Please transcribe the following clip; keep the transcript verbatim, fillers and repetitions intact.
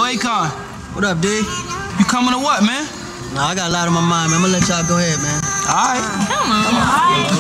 Akon. What up, D? You coming or what, man? Nah, I got a lot on my mind, man. I'm gonna let y'all go ahead, man. All right. Come on. All right.